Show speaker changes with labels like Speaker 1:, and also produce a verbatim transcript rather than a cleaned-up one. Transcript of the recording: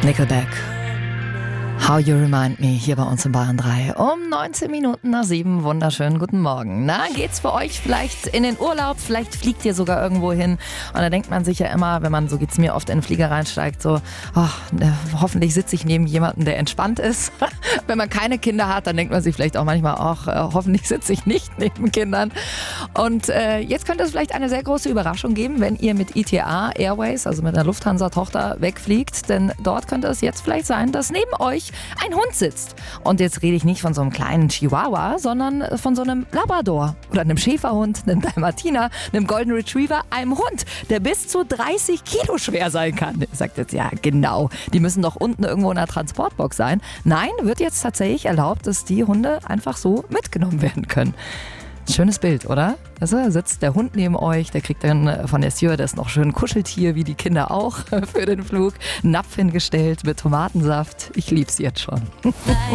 Speaker 1: Nickelback. How You Remind Me, hier bei uns in Bayern drei. Um neunzehn Minuten nach sieben. Wunderschönen guten Morgen. Na, geht's für euch vielleicht in den Urlaub? Vielleicht fliegt ihr sogar irgendwo hin. Und da denkt man sich ja immer, wenn man, so geht's mir, oft in den Flieger reinsteigt, so, oh, ne, hoffentlich sitze ich neben jemandem, der entspannt ist. Wenn man keine Kinder hat, dann denkt man sich vielleicht auch manchmal, ach, äh, hoffentlich sitze ich nicht neben Kindern. Und äh, jetzt könnte es vielleicht eine sehr große Überraschung geben, wenn ihr mit I T A Airways, also mit einer Lufthansa-Tochter, wegfliegt. Denn dort könnte es jetzt vielleicht sein, dass neben euch ein Hund sitzt. Und jetzt rede ich nicht von so einem kleinen Chihuahua, sondern von so einem Labrador oder einem Schäferhund, einem Dalmatiner, einem Golden Retriever, einem Hund, der bis zu dreißig Kilo schwer sein kann. Ihr sagt jetzt, ja genau, die müssen doch unten irgendwo in einer Transportbox sein. Nein, wird jetzt tatsächlich erlaubt, dass die Hunde einfach so mitgenommen werden können. Schönes Bild, oder? Also, da sitzt der Hund neben euch, der kriegt dann von der Stewardess noch schön Kuscheltier, wie die Kinder auch, für den Flug. Napf hingestellt mit Tomatensaft. Ich lieb's jetzt schon.